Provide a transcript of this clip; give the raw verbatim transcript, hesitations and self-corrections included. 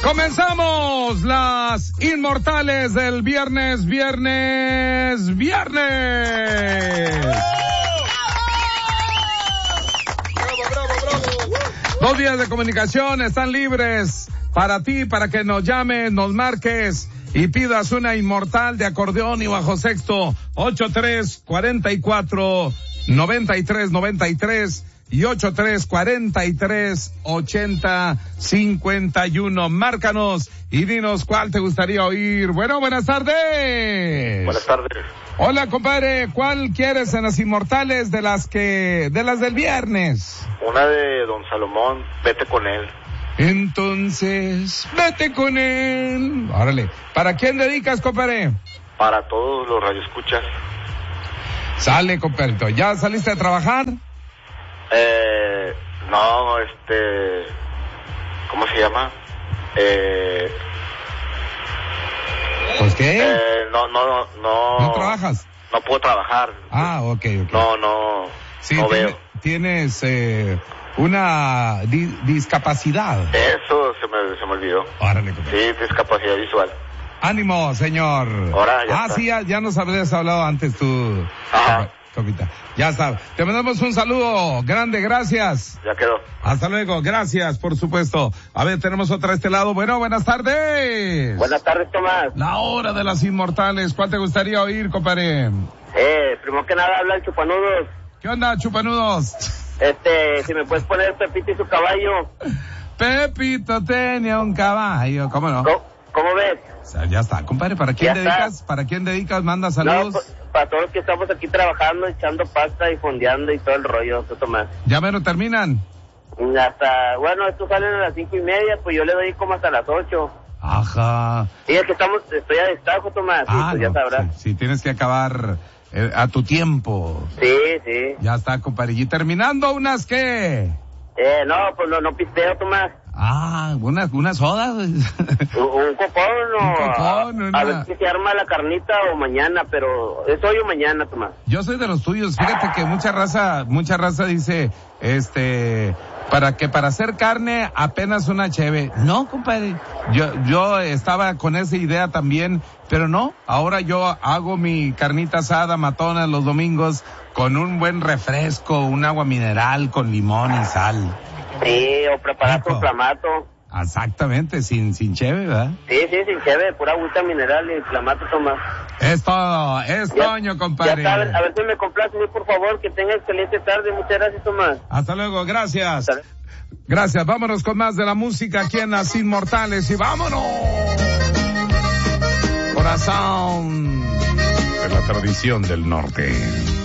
Comenzamos las inmortales del viernes, viernes, viernes. Bravo, bravo, bravo. Dos vías de comunicación están libres para ti, para que nos llames, nos marques y pidas una inmortal de acordeón y bajo sexto. ocho tres cuatro cuatro, nueve tres nueve tres y ocho tres cuatro tres, ochenta cincuenta y uno. Márcanos y dinos cuál te gustaría oír. Bueno, buenas tardes. Buenas tardes. Hola, compadre, ¿cuál quieres en las inmortales de las que, de las del viernes? Una de Don Salomón, Vete con él. Entonces, vete con él. Órale. ¿Para quién dedicas, compadre? Para todos los radioescuchas. Sale, compadrito. ¿Ya saliste a trabajar? Eh, no, este, ¿cómo se llama? Eh, ¿Pues qué? Eh, no, no, no. ¿No trabajas? No puedo trabajar. Ah, ok, ok. No, no, sí, no tiene, veo. Tienes, eh, una di- discapacidad. Eso se me, se me olvidó. Órale, compadre. Sí, discapacidad visual. Ánimo, señor. Ahora ya Ah, está. sí, ya, ya nos habías hablado antes tú. Ajá. Copita. Ya está. Te mandamos un saludo grande, gracias. Ya quedó. Hasta luego, gracias, por supuesto. A ver, tenemos otra a este lado. Bueno, buenas tardes. Buenas tardes, Tomás. La hora de las inmortales. ¿Cuál te gustaría oír, compadre? Eh, primero que nada habla el Chupanudos. ¿Qué onda, chupanudos? Este, si me puedes poner Pepito y su caballo. Pepito tenía un caballo, ¿cómo no? ¿Cómo, cómo ves? O sea, ya está, compadre. ¿Para quién Ya dedicas? está. ¿Para quién dedicas? Manda No, saludos. pues, para todos los que estamos aquí trabajando, echando pasta y fondeando y todo el rollo, Tomás. Ya mero terminan. Hasta, bueno, estos salen a las cinco y media, pues yo le doy como hasta las ocho. Ajá. Sí, es que estamos, estoy a destajo, Tomás, sí, Ah, pues ya no, sabrás. sí, sí, tienes que acabar eh, a tu tiempo. Sí, sí. Ya está, compadre. ¿Y terminando unas qué? Eh, no, pues no, no pisteo, Tomás. Ah, unas, unas sodas. Un, un copón, o Un copón, a, una- a ver si se arma la carnita o mañana, pero es hoy o mañana, Tomás. Yo soy de los tuyos. Fíjate que mucha raza, mucha raza dice, este, para que para hacer carne apenas una cheve. No, compadre. Yo, yo estaba con esa idea también, pero no. Ahora yo hago mi carnita asada matona los domingos con un buen refresco, un agua mineral con limón y sal. Sí, o preparar Rico. con clamato. Exactamente, sin, sin cheve, ¿verdad? Sí, sí, sin cheve, pura agüita mineral y clamato, Tomás. Es todo, es Ya- Toño, compadre. Ya sabes, a ver si me complace, muy por favor, que tenga excelente tarde. Muchas gracias, Tomás. Hasta luego, gracias. Hasta luego. Gracias, vámonos con más de la música aquí en Las Inmortales y vámonos. Corazón de la tradición del norte.